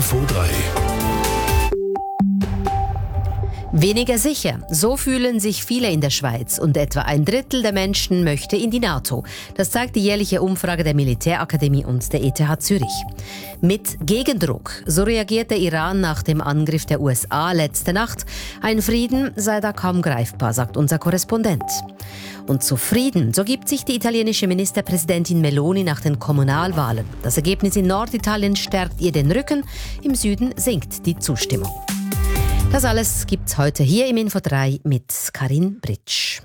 Info 3. Weniger sicher. So fühlen sich viele in der Schweiz und etwa ein Drittel der Menschen möchte in die NATO. Das zeigt die jährliche Umfrage der Militärakademie und der ETH Zürich. Mit Gegendruck. So reagiert der Iran nach dem Angriff der USA letzte Nacht. Ein Frieden sei da kaum greifbar, sagt unser Korrespondent. Und zufrieden, so gibt sich die italienische Ministerpräsidentin Meloni nach den Kommunalwahlen. Das Ergebnis in Norditalien stärkt ihr den Rücken, im Süden sinkt die Zustimmung. Das alles gibt's heute hier im Info 3 mit Karin Britsch.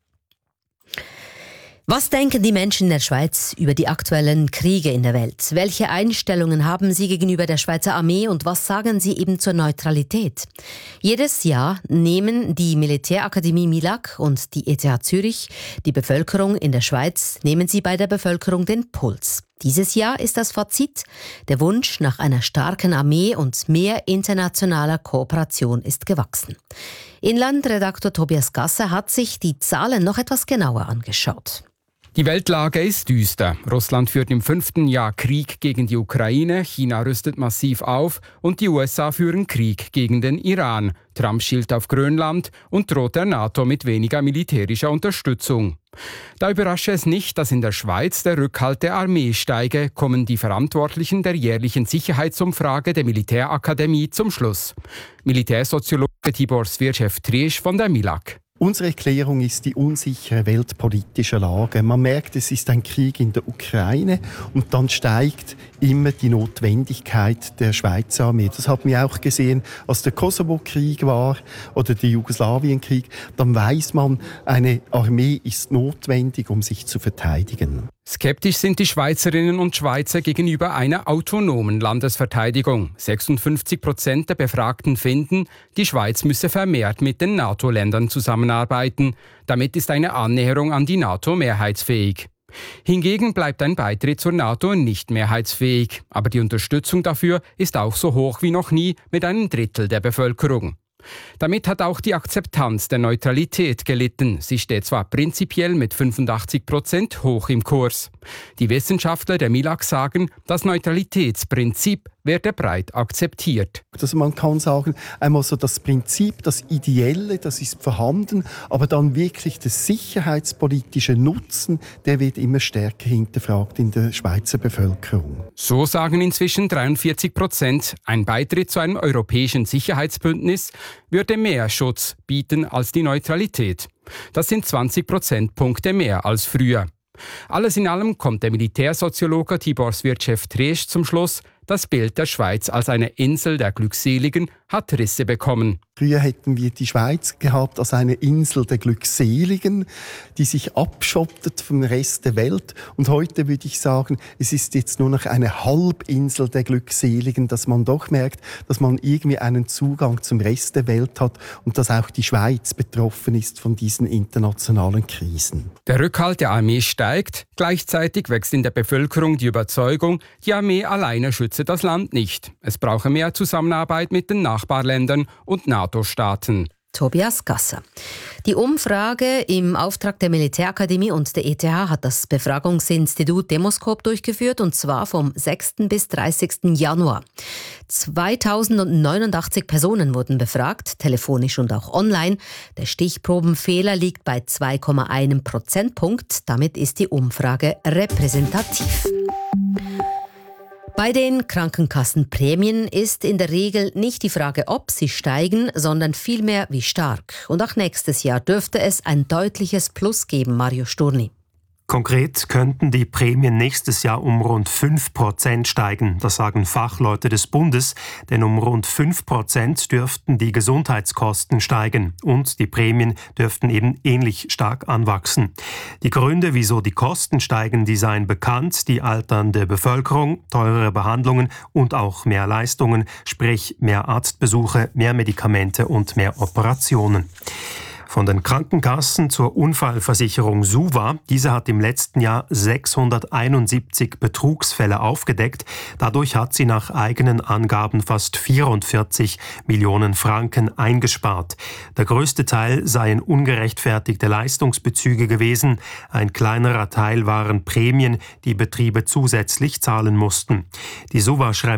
Was denken die Menschen in der Schweiz über die aktuellen Kriege in der Welt? Welche Einstellungen haben sie gegenüber der Schweizer Armee und was sagen sie eben zur Neutralität? Jedes Jahr nehmen die Militärakademie MILAG und die ETH Zürich die Bevölkerung in der Schweiz, nehmen sie bei der Bevölkerung den Puls. Dieses Jahr ist das Fazit: Der Wunsch nach einer starken Armee und mehr internationaler Kooperation ist gewachsen. Inlandredaktor Tobias Gasser hat sich die Zahlen noch etwas genauer angeschaut. Die Weltlage ist düster. Russland führt im 5. Jahr Krieg gegen die Ukraine, China rüstet massiv auf und die USA führen Krieg gegen den Iran. Trump schielt auf Grönland und droht der NATO mit weniger militärischer Unterstützung. Da überrasche es nicht, dass in der Schweiz der Rückhalt der Armee steige, kommen die Verantwortlichen der jährlichen Sicherheitsumfrage der Militärakademie zum Schluss. Militärsoziologe Tibor Svirchev-Triesch von der MILAG. Unsere Erklärung ist die unsichere weltpolitische Lage. Man merkt, es ist ein Krieg in der Ukraine und dann steigt immer die Notwendigkeit der Schweizer Armee. Das haben wir auch gesehen, als der Kosovo-Krieg war oder der Jugoslawien-Krieg. Dann weiß man, eine Armee ist notwendig, um sich zu verteidigen. Skeptisch sind die Schweizerinnen und Schweizer gegenüber einer autonomen Landesverteidigung. 56% der Befragten finden, die Schweiz müsse vermehrt mit den NATO-Ländern zusammenarbeiten. Damit ist eine Annäherung an die NATO mehrheitsfähig. Hingegen bleibt ein Beitritt zur NATO nicht mehrheitsfähig. Aber die Unterstützung dafür ist auch so hoch wie noch nie mit einem Drittel der Bevölkerung. Damit hat auch die Akzeptanz der Neutralität gelitten. Sie steht zwar prinzipiell mit 85% hoch im Kurs. Die Wissenschaftler der MILAG sagen, das Neutralitätsprinzip werde breit akzeptiert. Also man kann sagen, einmal so das Prinzip, das Ideelle, das ist vorhanden, aber dann wirklich der sicherheitspolitische Nutzen, der wird immer stärker hinterfragt in der Schweizer Bevölkerung. So sagen inzwischen 43%, ein Beitritt zu einem europäischen Sicherheitsbündnis würde mehr Schutz bieten als die Neutralität. Das sind 20 Prozentpunkte mehr als früher. Alles in allem kommt der Militärsoziologe Tibor Svirchev-Triesch zum Schluss, das Bild der Schweiz als eine Insel der Glückseligen hat Risse bekommen. Früher hätten wir die Schweiz gehabt als eine Insel der Glückseligen, die sich abschottet vom Rest der Welt. Und heute würde ich sagen, es ist jetzt nur noch eine Halbinsel der Glückseligen, dass man doch merkt, dass man irgendwie einen Zugang zum Rest der Welt hat und dass auch die Schweiz betroffen ist von diesen internationalen Krisen. Der Rückhalt der Armee steigt, gleichzeitig wächst in der Bevölkerung die Überzeugung, die Armee alleine schütze das Land nicht. Es brauche mehr Zusammenarbeit mit den Nachbarländern und NATO-Staaten. Tobias Gasser. Die Umfrage im Auftrag der Militärakademie und der ETH hat das Befragungsinstitut Demoskop durchgeführt, und zwar vom 6. bis 30. Januar. 2089 Personen wurden befragt, telefonisch und auch online. Der Stichprobenfehler liegt bei 2,1 Prozentpunkt. Damit ist die Umfrage repräsentativ. Bei den Krankenkassenprämien ist in der Regel nicht die Frage, ob sie steigen, sondern vielmehr wie stark. Und auch nächstes Jahr dürfte es ein deutliches Plus geben, Mario Sturni. Konkret könnten die Prämien nächstes Jahr um rund 5% steigen. Das sagen Fachleute des Bundes, denn um rund 5% dürften die Gesundheitskosten steigen und die Prämien dürften eben ähnlich stark anwachsen. Die Gründe, wieso die Kosten steigen, die seien bekannt: die alternde Bevölkerung, teurere Behandlungen und auch mehr Leistungen, sprich mehr Arztbesuche, mehr Medikamente und mehr Operationen. Von den Krankenkassen zur Unfallversicherung SUVA. Diese hat im letzten Jahr 671 Betrugsfälle aufgedeckt. Dadurch hat sie nach eigenen Angaben fast 44 Millionen Franken eingespart. Der größte Teil seien ungerechtfertigte Leistungsbezüge gewesen. Ein kleinerer Teil waren Prämien, die Betriebe zusätzlich zahlen mussten. Die SUVA schreibt